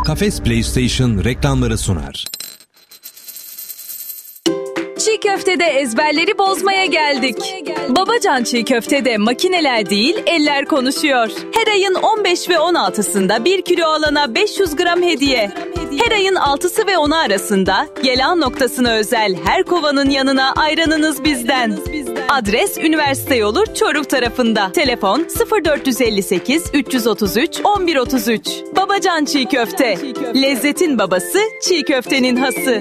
Kafes PlayStation reklamları sunar. Çiğ köftede ezberleri bozmaya geldik. Babacan Çiğ Köfte'de makineler değil eller konuşuyor. Her ayın 15 ve 16'sında 1 kilo alana 500 gram hediye. Her ayın 6'sı ve 10'u arasında Gelan noktasına özel her kovanın yanına ayranınız bizden. Adres Üniversite Yolu Çoruh tarafında. Telefon 0458 333 1133. Babacan Çiğ Köfte. Lezzetin babası, çiğ köftenin hası.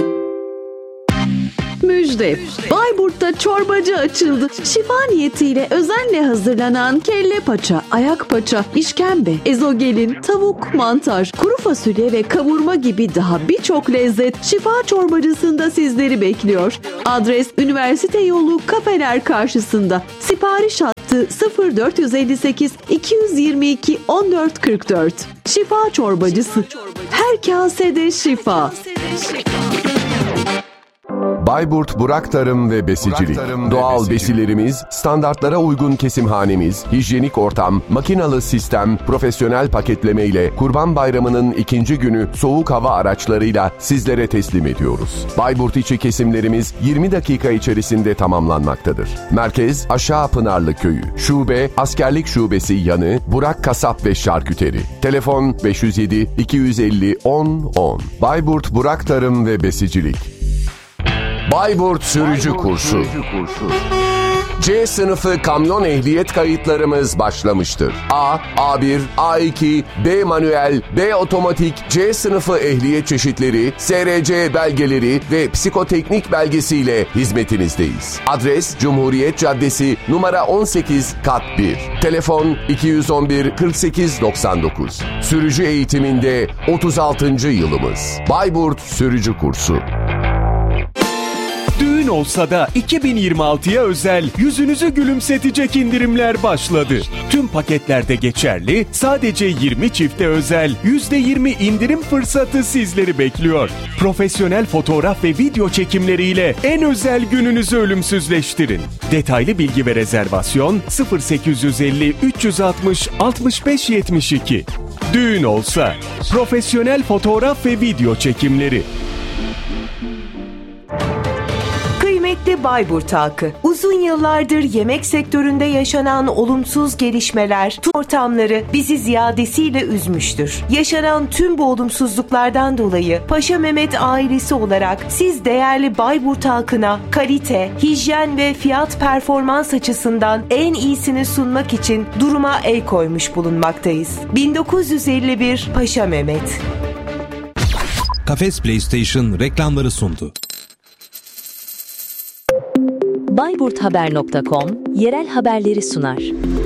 Müjde. Bayburt'ta çorbacı açıldı. Şifa niyetiyle özenle hazırlanan kelle paça, ayak paça, işkembe, ezogelin, tavuk, mantar, kuru fasulye ve kavurma gibi daha birçok lezzet Şifa Çorbacısı'nda sizleri bekliyor. Adres Üniversite Yolu Kafeler karşısında. Sipariş hattı 0458 222 1444. Şifa Çorbacısı. Her kasede şifa. Bayburt Burak Tarım ve Besicilik. Doğal besilerimiz, standartlara uygun kesimhanemiz, hijyenik ortam, makinalı sistem, profesyonel paketleme ile Kurban Bayramı'nın ikinci günü soğuk hava araçlarıyla sizlere teslim ediyoruz. Bayburt içi kesimlerimiz 20 dakika içerisinde tamamlanmaktadır. Merkez Aşağı Pınarlı Köyü. Şube Askerlik Şubesi yanı Burak Kasap ve Şarküteri. Telefon 507 250 10 10. Bayburt Burak Tarım ve Besicilik. Bayburt Sürücü Kursu. C sınıfı kamyon ehliyet kayıtlarımız başlamıştır. A, A1, A2, B manuel, B otomatik, C sınıfı ehliyet çeşitleri, SRC belgeleri ve psikoteknik belgesiyle hizmetinizdeyiz. Adres Cumhuriyet Caddesi numara 18 kat 1. Telefon 211 48 99. Sürücü eğitiminde 36. yılımız. Bayburt Sürücü Kursu. Düğün olsa da 2026'ya özel yüzünüzü gülümsetecek indirimler başladı. Tüm paketlerde geçerli, sadece 20 çifte özel %20 indirim fırsatı sizleri bekliyor. Profesyonel fotoğraf ve video çekimleriyle en özel gününüzü ölümsüzleştirin. Detaylı bilgi ve rezervasyon 0850 360 65 72. Düğün olsa profesyonel fotoğraf ve video çekimleri. Kıymetli Bayburt halkı, uzun yıllardır yemek sektöründe yaşanan olumsuz gelişmeler, ortamları bizi ziyadesiyle üzmüştür. Yaşanan tüm bu olumsuzluklardan dolayı Paşa Mehmet ailesi olarak siz değerli Bayburt halkına kalite, hijyen ve fiyat performans açısından en iyisini sunmak için duruma el koymuş bulunmaktayız. 1951 Paşa Mehmet. Kafes PlayStation reklamları sundu. Bayburthaber.com yerel haberleri sunar.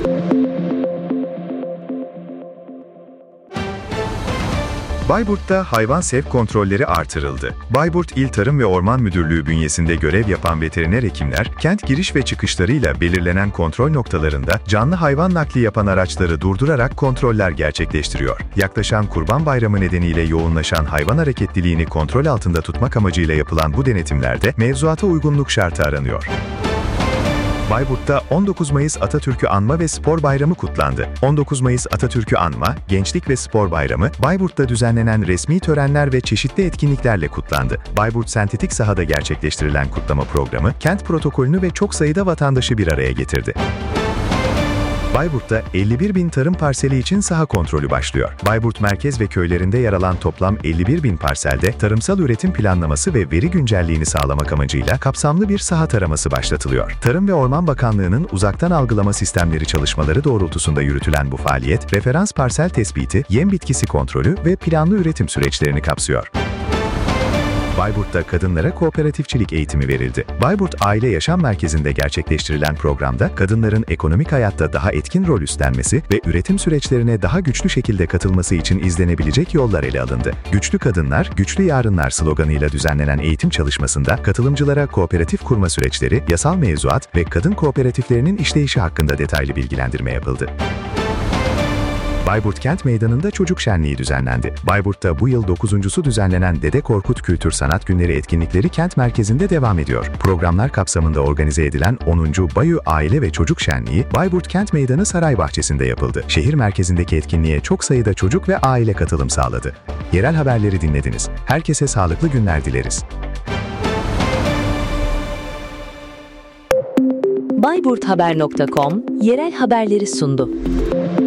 Bayburt'ta hayvan sevk kontrolleri artırıldı. Bayburt İl Tarım ve Orman Müdürlüğü bünyesinde görev yapan veteriner hekimler, kent giriş ve çıkışlarıyla belirlenen kontrol noktalarında canlı hayvan nakli yapan araçları durdurarak kontroller gerçekleştiriyor. Yaklaşan Kurban Bayramı nedeniyle yoğunlaşan hayvan hareketliliğini kontrol altında tutmak amacıyla yapılan bu denetimlerde mevzuata uygunluk şartı aranıyor. Bayburt'ta 19 Mayıs Atatürk'ü Anma ve Spor Bayramı kutlandı. 19 Mayıs Atatürk'ü Anma, Gençlik ve Spor Bayramı, Bayburt'ta düzenlenen resmi törenler ve çeşitli etkinliklerle kutlandı. Bayburt Sentetik Sahada gerçekleştirilen kutlama programı, kent protokolünü ve çok sayıda vatandaşı bir araya getirdi. Bayburt'ta 51.000 tarım parseli için saha kontrolü başlıyor. Bayburt merkez ve köylerinde yer alan toplam 51.000 parselde tarımsal üretim planlaması ve veri güncelliğini sağlamak amacıyla kapsamlı bir saha taraması başlatılıyor. Tarım ve Orman Bakanlığı'nın uzaktan algılama sistemleri çalışmaları doğrultusunda yürütülen bu faaliyet, referans parsel tespiti, yem bitkisi kontrolü ve planlı üretim süreçlerini kapsıyor. Bayburt'ta kadınlara kooperatifçilik eğitimi verildi. Bayburt Aile Yaşam Merkezi'nde gerçekleştirilen programda kadınların ekonomik hayatta daha etkin rol üstlenmesi ve üretim süreçlerine daha güçlü şekilde katılması için izlenebilecek yollar ele alındı. Güçlü Kadınlar, Güçlü Yarınlar sloganıyla düzenlenen eğitim çalışmasında katılımcılara kooperatif kurma süreçleri, yasal mevzuat ve kadın kooperatiflerinin işleyişi hakkında detaylı bilgilendirme yapıldı. Bayburt Kent Meydanı'nda çocuk şenliği düzenlendi. Bayburt'ta bu yıl 9.'su düzenlenen Dede Korkut Kültür Sanat Günleri etkinlikleri kent merkezinde devam ediyor. Programlar kapsamında organize edilen 10. Bayu Aile ve Çocuk Şenliği, Bayburt Kent Meydanı Saray Bahçesi'nde yapıldı. Şehir merkezindeki etkinliğe çok sayıda çocuk ve aile katılım sağladı. Yerel haberleri dinlediniz. Herkese sağlıklı günler dileriz. bayburthaber.com yerel haberleri sundu.